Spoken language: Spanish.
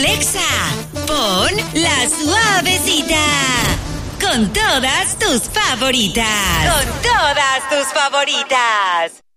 Alexa, pon La Suavecita. Con todas tus favoritas. Con todas tus favoritas.